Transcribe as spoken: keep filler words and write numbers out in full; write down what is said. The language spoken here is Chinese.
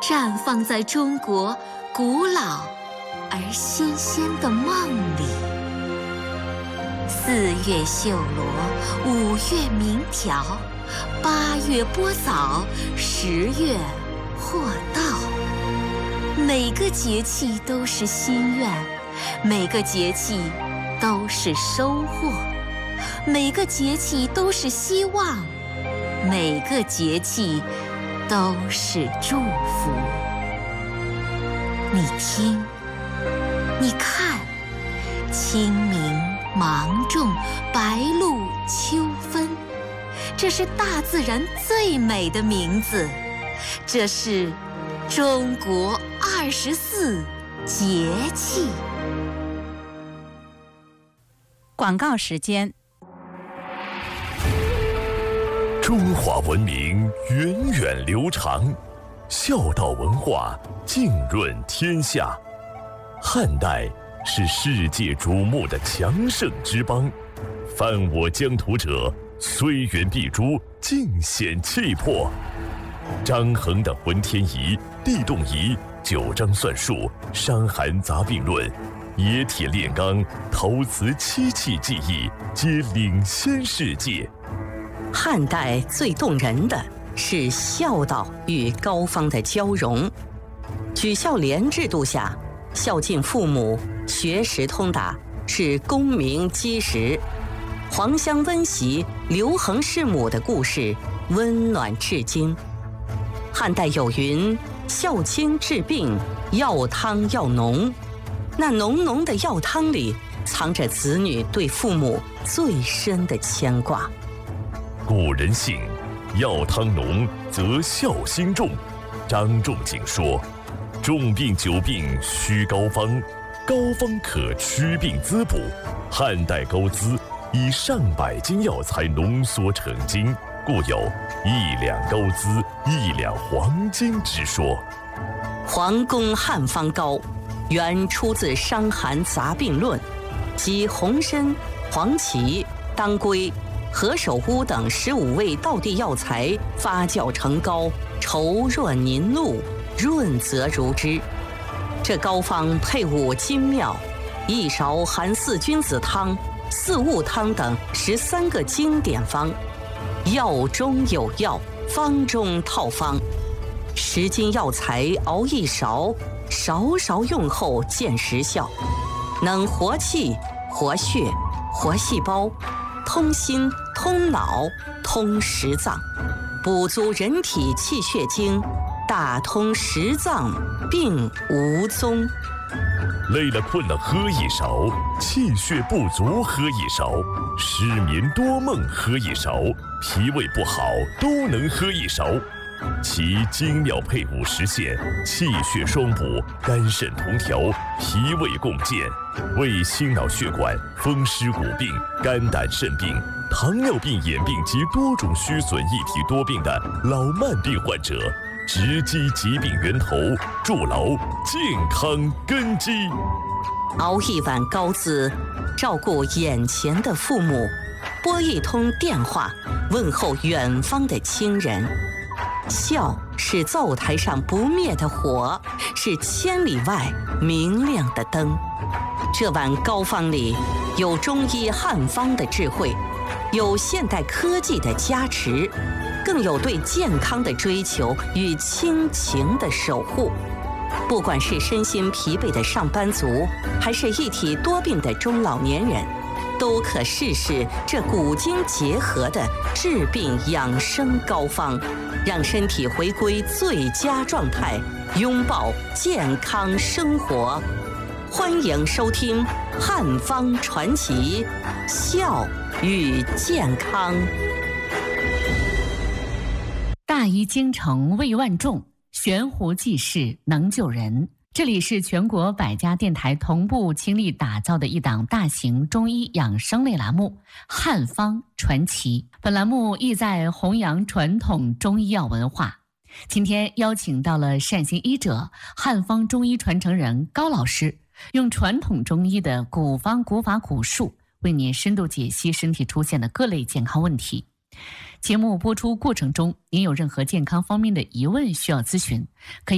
绽放在中国古老而新鲜的梦里。四月绣罗，五月鸣条，八月播枣，十月获稻。每个节气都是心愿，每个节气都是收获，每个节气都是希望，每个节气都是祝福。你听，你看，清明、芒种、白露、秋分，这是大自然最美的名字，这是中国二十四节气。 广告时间。 中华文明源远流长，孝道文化浸润天下。汉代是世界瞩目的强盛之邦，犯我疆土者，虽远必诛，尽显气魄。张衡的浑天仪、地动仪、九章算术、伤寒杂病论、冶铁炼钢、陶瓷漆器技艺，皆领先世界。 汉代最动人的是孝道与高方的交融。举孝廉制度下，孝敬父母、学识通达是功名基石。黄香温席、刘恒弑母的故事温暖至今。汉代有云：孝亲治病，药汤要浓。那浓浓的药汤里，藏着子女对父母最深的牵挂。 古人信，药汤浓则孝心重。张仲景说：重病久病需膏方，膏方可驱病滋补。汉代膏滋以上百斤药材浓缩成精，故有一两膏滋，一两黄金之说。 皇宫汉方膏原出自《伤寒杂病论》，即红参、黄芪、当归、何首乌等十五味道地药材发酵成膏，稠若凝露，润泽如脂。这膏方配伍精妙，一勺含四君子汤、四物汤等十三个经典方，药中有药，方中套方。十斤药材熬一勺，勺勺用后见实效，能活气、活血、活细胞，通心、通脑、通十脏，补足人体气血经，大通十脏，病无踪。 累了困了喝一勺，气血不足喝一勺，失眠多梦喝一勺，脾胃不好都能喝一勺。其精妙配伍实现气血双补、肝肾同调、脾胃共健，为心脑血管、风湿骨病、肝胆肾病、糖尿病眼病及多种虚损一体多病的老慢病患者，直击疾病源头，筑牢健康根基。 熬一碗膏滋，照顾眼前的父母，拨一通电话，问候远方的亲人。孝是灶台上不灭的火，是千里外明亮的灯。这碗膏方里有中医汉方的智慧，有现代科技的加持，更有对健康的追求与亲情的守护。不管是身心疲惫的上班族，还是一体多病的中老年人，都可试试这古今结合的治病养生膏方，让身体回归最佳状态，拥抱健康生活。欢迎收听《汉方传奇》，孝与健康。 大医精诚为万众，悬壶济世能救人。这里是全国百家电台同步倾力打造的一档大型中医养生类栏目《汉方传奇》。本栏目意在弘扬传统中医药文化。今天邀请到了善心医者、汉方中医传承人高老师，用传统中医的古方古法古术，为您深度解析身体出现的各类健康问题。节目播出过程中，您有任何健康方面的疑问需要咨询，可以